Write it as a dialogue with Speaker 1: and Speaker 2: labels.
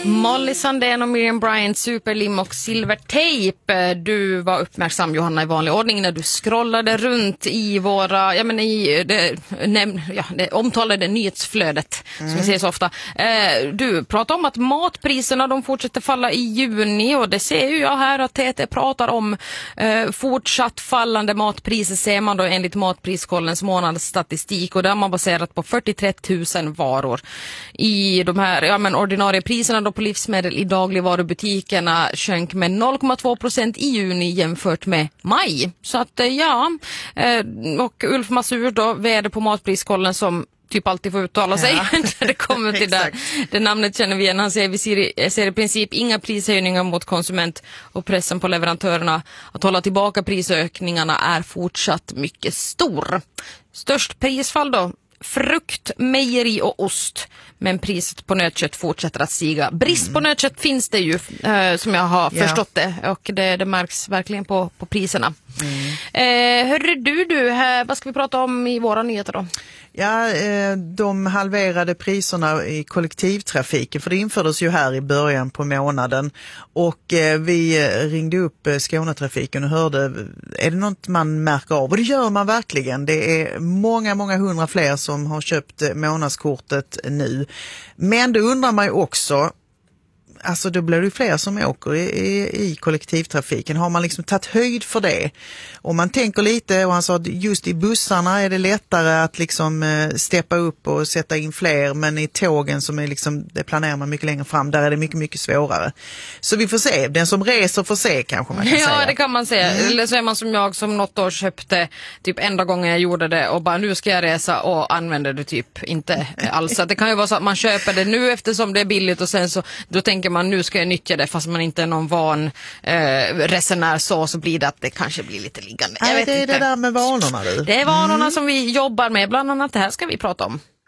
Speaker 1: Molly Sandén och Miriam Bryant, Superlim och Silvertape. Du var uppmärksam, Johanna, i vanlig ordning när du scrollade runt i våra, det omtalade nyhetsflödet, som vi ser så ofta. Du pratade om att matpriserna, de fortsätter falla i juni, och det ser ju jag här att TT pratar om fortsatt fallande matpriser, ser man då enligt Matpriskollens månadsstatistik, och där har man baserat på 43 000 varor. I de här ordinarie priserna då på livsmedel i dagligvarubutikerna sjönk med 0,2% i juni jämfört med maj. Så att och Ulf Masur då, vd på Matpriskollen, som typ alltid får uttala sig när det kommer till det namnet känner vi igen. Han säger: vi ser i princip inga prishöjningar mot konsument, och pressen på leverantörerna att hålla tillbaka prisökningarna är fortsatt mycket stor. Störst prisfall då frukt, mejeri och ost, men priset på nötkött fortsätter att stiga. Brist på nötkött finns det ju, som jag har förstått det, och det märks verkligen på priserna. Hörru du, vad ska vi prata om i våra nyheter då?
Speaker 2: Ja, de halverade priserna i kollektivtrafiken, för det infördes ju här i början på månaden, och vi ringde upp Skånetrafiken och hörde, är det något man märker av? Och det gör man verkligen. Det är många hundra fler som har köpt månadskortet nu. Men då undrar man ju också, alltså då blir det fler som åker i kollektivtrafiken. Har man liksom tagit höjd för det? Och man tänker lite, och han sa att just i bussarna är det lättare att liksom steppa upp och sätta in fler, men i tågen som är liksom, det planerar man mycket längre fram, där är det mycket svårare. Så vi får se, den som reser får se, kanske man kan säga.
Speaker 1: Ja, det kan man säga. Eller så är man som jag, som något år köpte typ enda gången jag gjorde det och bara, nu ska jag resa, och använde det typ inte alls. Så det kan ju vara så att man köper det nu eftersom det är billigt, och sen så då tänker man, nu ska jag nyttja det, fast man inte är någon van resenär, så blir det att det kanske blir lite liggande.
Speaker 2: Det är det där med vanorna, du.
Speaker 1: Det är vanorna som vi jobbar med, bland annat det här ska vi prata om.